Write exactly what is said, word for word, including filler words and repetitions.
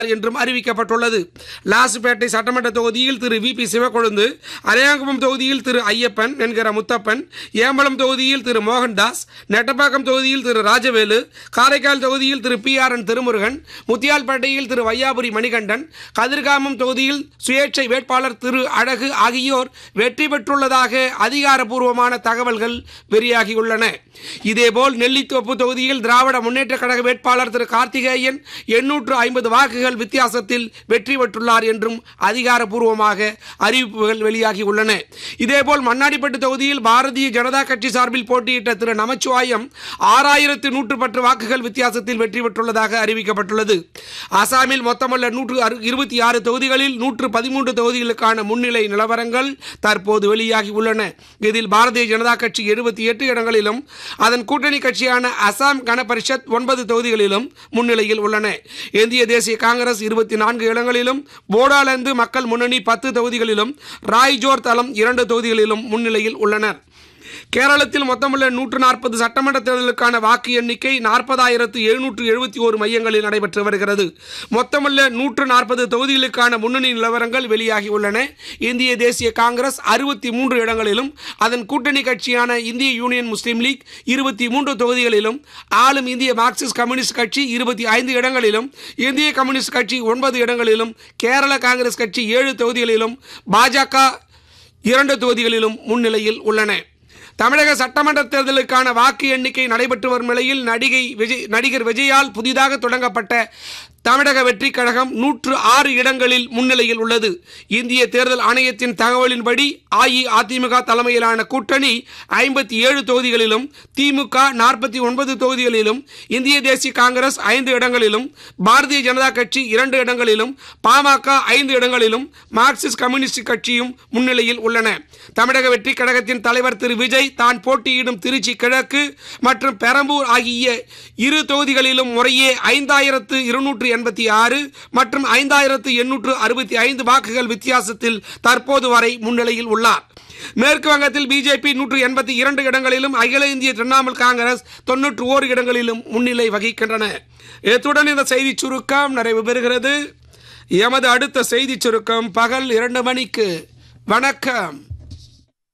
என்றும் அறிவிக்கப்பட்டுள்ளது. லாஸ்பேட்டை சட்டமன்ற தொகுதியில் திரு வி பி சிவக்கொழுந்து, அரையாங்குப்பம் தொகுதியில் திரு ஐயப்பன் என்கிற முத்தப்பன், ஏம்பலம் தொகுதியில் திரு மோகன்தாஸ், நெட்டப்பாக்கம் தொகுதியில் திரு ராஜவேலு, காரைக்கால் தொகுதியில் திரு பி ஆர் என் திருமுருகன், முத்தியால்பேட்டையில் திரு வையாபுரி மணிகண்டன், கதிர்காமம் தொகுதியில் சுயேட்சை வேட்பாளர் திரு அழகு ஆகியோர் வெற்றி பெற்றுள்ளதாக அதிகாரப்பூர்வமான தகவல்கள் வெளியாகியுள்ளன. இதேபோல் நெல்லித்தோப்பு தொகுதியில் திராவிட முன்னேற்ற கழக வேட்பாளர் திரு கார்த்திகேயன் எண்ணூற்று ஐம்பது வாக்குகள் வித்தியாசத்தில் வெற்றி பெற்றுள்ளார் என்றும் அதிகாரப்பூர்வமாக அறிவிப்புகள் வெளியாகியுள்ளன. இதேபோல் மண்ணாடிப்பட்டு தொகுதியில் பாரதிய ஜனதா கட்சி சார்பில் போட்டியிட்ட திரு நமச்சிவாயம் ஆறாயிரத்து நூற்று பத்து வாக்குகள் வித்தியாசத்தில் வெற்றி பெற்றுள்ளதாக அறிவிக்கப்பட்டுள்ளது. அசாமில் மொத்தமுள்ள நூற்று இருபத்தி ஆறு தொகுதிகளில் நூற்று பதிமூன்று தொகுதிகளுக்கான முன்னிலை நிலவரங்கள் தற்போது வெளியாகியுள்ளன. இதில் பாரதிய ஜனதா கட்சி எழுபத்தி எட்டு இடங்களிலும் அதன் கூட்டணி கட்சியான அசாம் கன பரிஷத் ஒன்பது தொகுதிகளிலும் முன்னிலையில் உள்ளன. இந்திய தேசிய காங்கிரஸ் இருபத்தி நான்கு இடங்களிலும், போடோலாந்து மக்கள் முன்னணி பத்து தொகுதிகளிலும், ராய்ஜோர் தளம் இரண்டு தொகுதிகளிலும் முன்னிலையில் உள்ளனர். கேரளத்தில் மொத்தமுள்ள நூற்று நாற்பது சட்டமன்ற தேர்தலுக்கான வாக்கு எண்ணிக்கை நாற்பதாயிரத்து எழுநூற்று எழுபத்தி ஒரு மையங்களில் நடைபெற்று வருகிறது. மொத்தமுள்ள நூற்று நாற்பது தொகுதிகளுக்கான முன்னணி நிலவரங்கள் வெளியாகியுள்ளன. இந்திய தேசிய காங்கிரஸ் அறுபத்தி மூன்று இடங்களிலும், அதன் கூட்டணி கட்சியான இந்திய யூனியன் முஸ்லீம் லீக் இருபத்தி மூன்று தொகுதிகளிலும், ஆளும் இந்திய மார்க்சிஸ்ட் கம்யூனிஸ்ட் கட்சி இருபத்தி ஐந்து இடங்களிலும், இந்திய கம்யூனிஸ்ட் கட்சி ஒன்பது இடங்களிலும், கேரள காங்கிரஸ் கட்சி ஏழு தொகுதிகளிலும், பாஜக இரண்டு தொகுதிகளிலும் முன்னிலையில் உள்ளன. தமிழக சட்டமன்ற தேர்தலுக்கான வாக்கு எண்ணிக்கை நடைபெற்று வரும் நிலையில் நடிகை விஜய் நடிகர் விஜயால் புதிதாக தொடங்கப்பட்ட தமிழக வெற்றி கழகம் நூற்று ஆறு இடங்களில் முன்னிலையில் உள்ளது. இந்திய தேர்தல் ஆணையத்தின் தகவலின்படி அஇஅதிமுக தலைமையிலான கூட்டணி ஐம்பத்தி ஏழு தொகுதிகளிலும், திமுக நாற்பத்தி ஒன்பது தொகுதிகளிலும், இந்திய தேசிய காங்கிரஸ் ஐந்து இடங்களிலும், பாரதிய ஜனதா கட்சி இரண்டு இடங்களிலும், பாமக ஐந்து இடங்களிலும், மார்க்சிஸ்ட் கம்யூனிஸ்ட் கட்சியும் முன்னிலையில் உள்ளன. தமிழக வெற்றி கழகத்தின் தலைவர் திரு விஜய் தான் போட்டியிடும் திருச்சி கிழக்கு மற்றும் பெரம்பூர் ஆகிய இரு தொகுதிகளிலும் முறையே ஐந்தாயிரத்து இருநூற்று எண்பத்தி ஆறு மற்றும் ஐந்தாயிரத்து எண்ணூற்று அறுபத்தி ஐந்து வாக்குகள் வித்தியாசத்தில் தற்போது வரை முன்னிலையில் உள்ளார். மேற்கு வங்கத்தில் பிஜேபி நூற்று எண்பத்தி இரண்டு இடங்களிலும், அகில இந்திய திரிணாமுல் காங்கிரஸ் தொன்னூற்று ஓரு இடங்களிலும் முன்னிலை வகிக்கின்றன. இத்துடன் இந்த செய்தி சுருக்கம் நிறைவு பெறுகிறது. எமது அடுத்த செய்தி சுருக்கம் பகல் இரண்டு மணிக்கு. வணக்கம்.